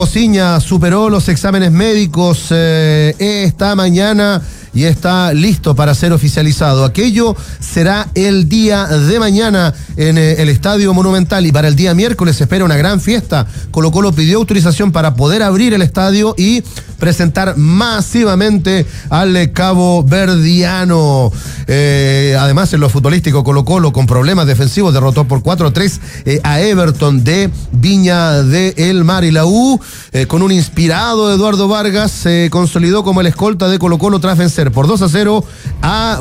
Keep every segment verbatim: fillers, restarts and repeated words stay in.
Osiña superó los exámenes médicos eh, esta mañana y está listo para ser oficializado. Aquello será el día de mañana en eh, el Estadio Monumental, y para el día miércoles se espera una gran fiesta. Colo-Colo pidió autorización para poder abrir el estadio y presentar masivamente al eh, Cabo Verdiano. Eh, además, en lo futbolístico, Colo-Colo, con problemas defensivos, derrotó por cuatro a tres eh, a Everton de Viña del Mar, y la U, eh, con un inspirado Eduardo Vargas, se eh, consolidó como el escolta de Colo-Colo tras vencer por dos a cero a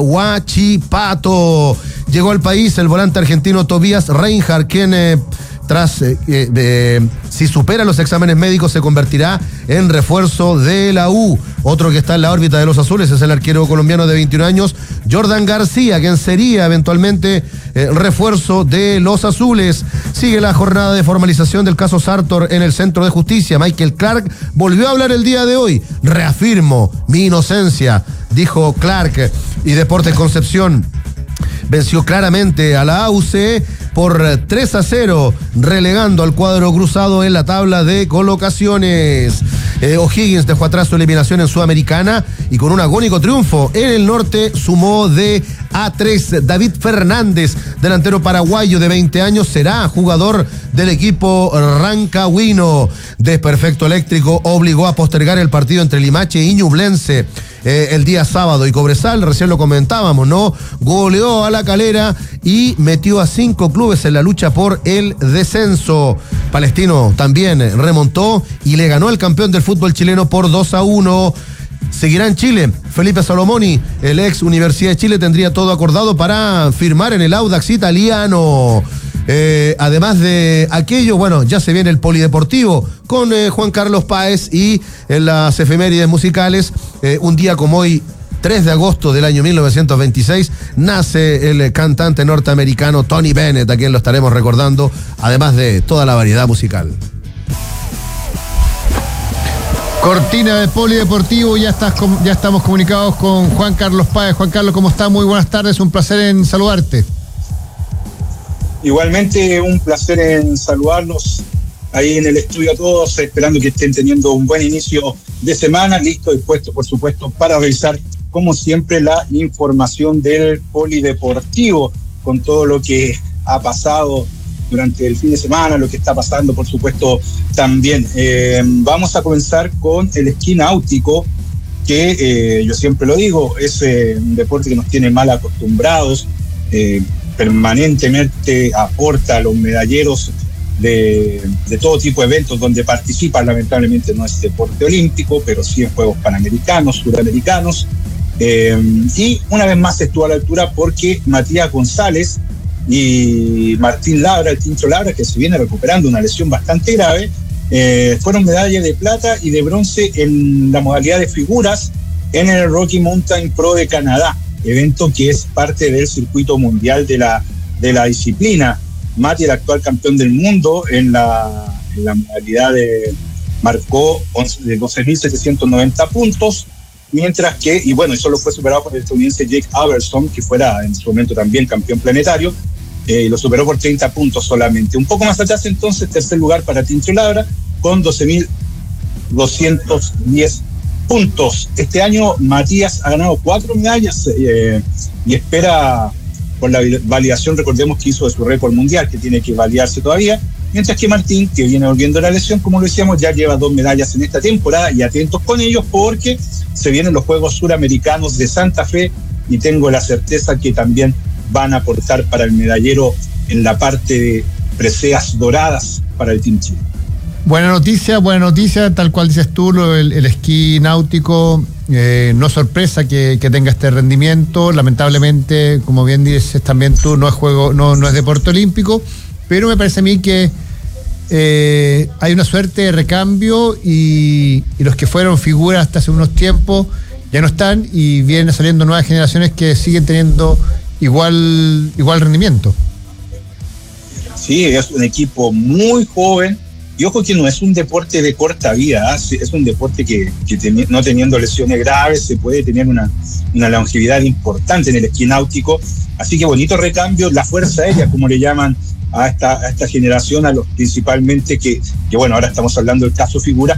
Huachipato. Llegó al país el volante argentino Tobias Reinhardt, quien eh, tras eh, eh, si supera los exámenes médicos se convertirá en refuerzo de la U. Otro que está en la órbita de los azules es el arquero colombiano de veintiún años, Jordan García, quien sería eventualmente eh, refuerzo de los azules. Sigue la jornada de formalización del caso Sartor en el Centro de Justicia. Michael Clark volvió a hablar el día de hoy. Reafirmo mi inocencia, dijo Clark. Y Deportes Concepción venció claramente a la A U C por tres a cero, relegando al cuadro cruzado en la tabla de colocaciones. Eh, O'Higgins dejó atrás su eliminación en Sudamericana y con un agónico triunfo en el norte sumó de a tres. David Fernández, delantero paraguayo de veinte años, será jugador del equipo rancagüino. Desperfecto eléctrico obligó a postergar el partido entre Limache y Ñublense eh, el día sábado, y Cobresal, recién lo comentábamos, ¿no? Goleó a La Calera y metió a cinco clubes en la lucha por el descenso. Palestino también remontó y le ganó al campeón del fútbol chileno por dos a uno. Seguirá en Chile. Felipe Salomoni, el ex Universidad de Chile, tendría todo acordado para firmar en el Audax italiano. Eh, además de aquello, bueno, ya se viene el polideportivo con eh, Juan Carlos Páez, y en las efemérides musicales, eh, un día como hoy, tres de agosto del año mil novecientos veintiséis, nace el cantante norteamericano Tony Bennett, a quien lo estaremos recordando, además de toda la variedad musical. Cortina de polideportivo, ya estás ya estamos comunicados con Juan Carlos Páez. Juan Carlos, ¿cómo está? Muy buenas tardes, un placer en saludarte. Igualmente, un placer en saludarlos ahí en el estudio a todos, esperando que estén teniendo un buen inicio de semana, listo y puesto, por supuesto, para revisar, como siempre, la información del polideportivo, con todo lo que ha pasado durante el fin de semana, lo que está pasando, por supuesto, también. Eh, vamos a comenzar con el esquí náutico, que eh, yo siempre lo digo, es eh, un deporte que nos tiene mal acostumbrados, eh, permanentemente aporta a los medalleros de, de todo tipo de eventos donde participan. Lamentablemente no es deporte olímpico, pero sí en Juegos Panamericanos, Suramericanos, eh, y una vez más estuvo a la altura porque Matías González y Martín Labra, el Tincho Labra, que se viene recuperando una lesión bastante grave, eh, fueron medallas de plata y de bronce en la modalidad de figuras en el Rocky Mountain Pro de Canadá, evento que es parte del circuito mundial de la, de la disciplina. Mati, el actual campeón del mundo en la, en la modalidad de, marcó doce mil setecientos noventa puntos, mientras que, y bueno, eso lo fue superado por el estadounidense Jake Aberson, que fuera en su momento también campeón planetario, eh, lo superó por treinta puntos solamente. Un poco más atrás, entonces, tercer lugar para Tincho Labra, con doce mil doscientos diez puntos. Este año Matías ha ganado cuatro medallas eh, y espera, por la validación, recordemos que hizo de su récord mundial, que tiene que validarse todavía, mientras que Martín, que viene volviendo a la lesión, como lo decíamos, ya lleva dos medallas en esta temporada, y atentos con ellos porque se vienen los Juegos Suramericanos de Santa Fe y tengo la certeza que también van a aportar para el medallero en la parte de preseas doradas para el Team Chile. Buena noticia, buena noticia, tal cual dices tú, el, el esquí náutico, eh, no sorpresa que, que tenga este rendimiento. Lamentablemente, como bien dices también tú, no es juego, no, no es deporte olímpico, pero me parece a mí que eh, hay una suerte de recambio, y, y los que fueron figuras hasta hace unos tiempos ya no están, y vienen saliendo nuevas generaciones que siguen teniendo igual, igual rendimiento. Sí, es un equipo muy joven, Y ojo que no es un deporte de corta vida, ¿eh? Es un deporte que, que teni- no teniendo lesiones graves se puede tener una, una longevidad importante en el esquí náutico. Así que bonito recambio, la fuerza aérea, como le llaman a esta, a esta generación, a los principalmente que, que, bueno, ahora estamos hablando del caso figura,